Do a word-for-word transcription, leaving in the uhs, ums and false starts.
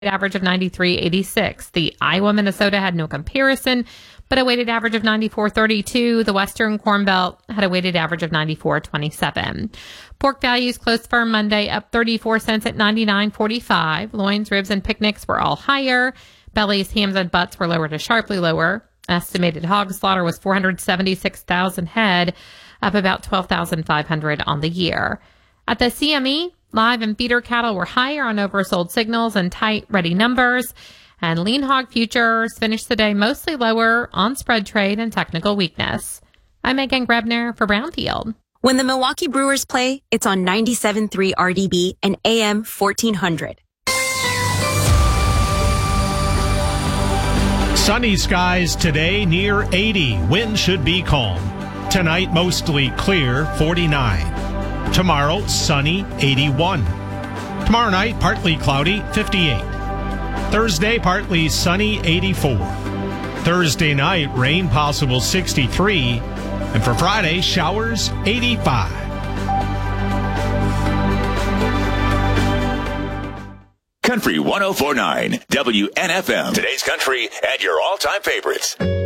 average of ninety-three eighty-six. The Iowa, Minnesota had no comparison, but a weighted average of ninety-four thirty-two. The Western Corn Belt had a weighted average of ninety-four twenty-seven. Pork values closed firm Monday, up thirty-four cents at ninety-nine forty-five. Loins, ribs, and picnics were all higher. Bellies, hams, and butts were lower to sharply lower. Estimated hog slaughter was four hundred seventy-six thousand head, up about twelve thousand five hundred on the year. At the C M E, live and feeder cattle were higher on oversold signals and tight ready numbers, and lean hog futures finished the day mostly lower on spread trade and technical weakness. I'm Megan Grebner for Brownfield. When the Milwaukee Brewers play, it's on ninety-seven point three R D B and A M fourteen hundred. Sunny skies today, near eighty. Wind should be calm. Tonight, mostly clear, forty-nine. Tomorrow, sunny, eighty-one. Tomorrow night, partly cloudy, fifty-eight. Thursday, partly sunny, eighty-four. Thursday night, rain possible, sixty-three. And for Friday, showers, eighty-five. Country one oh four point nine, W N F M. Today's country and your all-time favorites.